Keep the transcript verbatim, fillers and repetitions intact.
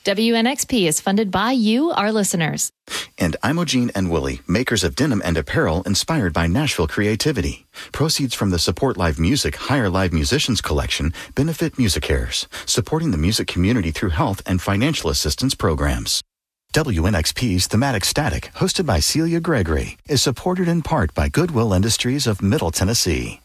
W N X P is funded by you, our listeners. And Imogene and Willie, makers of denim and apparel inspired by Nashville creativity. Proceeds from the Support Live Music Hire Live Musicians collection benefit MusiCares, supporting the music community through health and financial assistance programs. W N X P's Thematic Static, hosted by Celia Gregory, is supported in part by Goodwill Industries of Middle Tennessee.